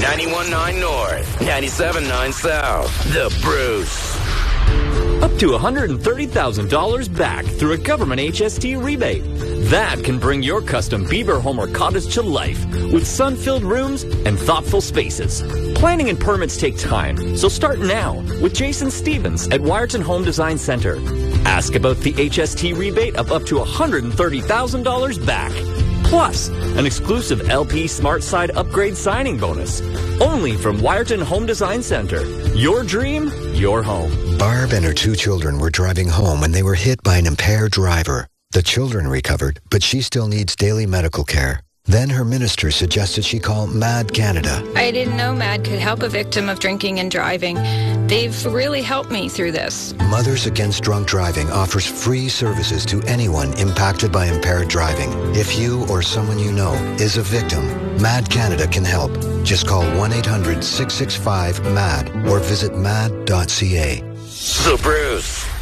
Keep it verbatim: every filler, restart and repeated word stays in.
ninety-one point nine North, ninety-seven point nine South. The Bruce. Up to one hundred thirty thousand dollars back through a government H S T rebate. That can bring your custom Bieber home or cottage to life with sun-filled rooms and thoughtful spaces. Planning and permits take time, so start now with Jason Stevens at Wyerton Home Design Center. Ask about the H S T rebate of up to one hundred thirty thousand dollars back. Plus, an exclusive L P Smart Side upgrade signing bonus. Only from Wyerton Home Design Center. Your dream, your home. Barb and her two children were driving home when they were hit by an impaired driver. The children recovered, but she still needs daily medical care. Then her minister suggested she call MAD Canada. I didn't know MAD could help a victim of drinking and driving. They've really helped me through this. Mothers Against Drunk Driving offers free services to anyone impacted by impaired driving. If you or someone you know is a victim, MAD Canada can help. Just call one eight hundred six six five M A D or visit mad dot c a. The Bruce.